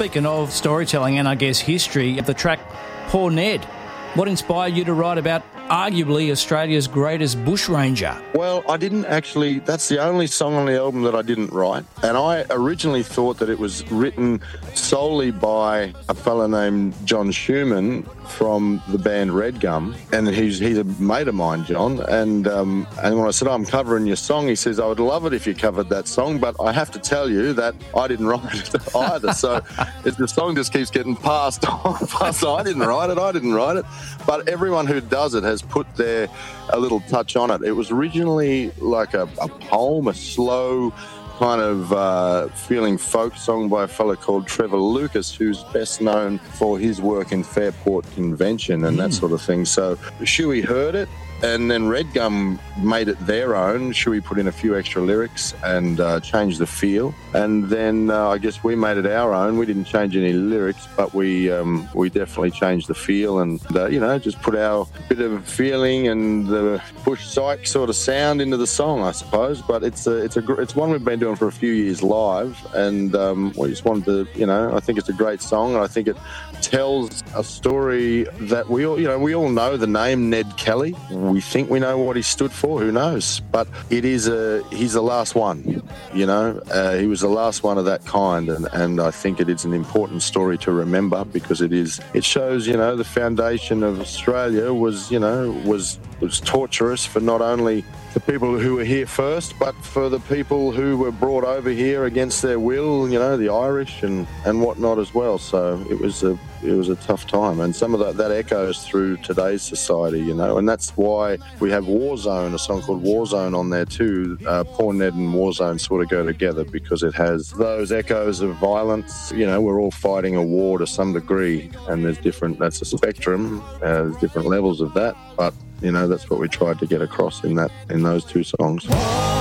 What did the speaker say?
speaking of storytelling and I guess history, the track Poor Ned, what inspired you to write about arguably Australia's greatest bushranger? Well, I didn't actually. That's the only song on the album that I didn't write. And I originally thought that it was written solely by a fella named John Schumann from the band Red Gum. And he's a mate of mine, John. And when I said, I'm covering your song, he says, I would love it if you covered that song, but I have to tell you that I didn't write it either. So the song just keeps getting passed on. I didn't write it. But everyone who does it has put a little touch on it. It was originally like a poem, a slow kind of feeling folk song by a fella called Trevor Lucas, who's best known for his work in Fairport Convention and that sort of thing. So Shuey heard it, and then Red Gum made it their own. Shuey put in a few extra lyrics and changed the feel. And then I guess we made it our own. We didn't change any lyrics, but we definitely changed the feel and, just put our bit of feeling and the bush psych sort of sound into the song, I suppose. But it's one we've been doing for a few years live, and we just wanted to, I think it's a great song, and I think it tells a story that we all know the name Ned Kelly. We think we know what he stood for. Who knows? But he's the last one. He was the last one of that kind, and I think it is an important story to remember because it shows the foundation of Australia was torturous for not only the people who were here first, but for the people who were brought over here against their will, the Irish and whatnot as well. So it was a tough time, and some of that echoes through today's society, and that's why we have Warzone, a song called Warzone on there too. Poor Ned and Warzone sort of go together because it has those echoes of violence. We're all fighting a war to some degree, and that's a spectrum. There's different levels of that, but that's what we tried to get across in those two songs.